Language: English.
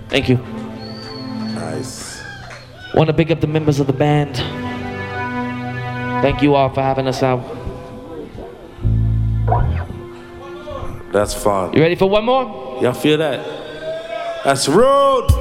Thank you. Nice. Want to big up the members of the band. Thank you all for having us out. That's fun. You ready for one more? Y'all feel that? That's rude.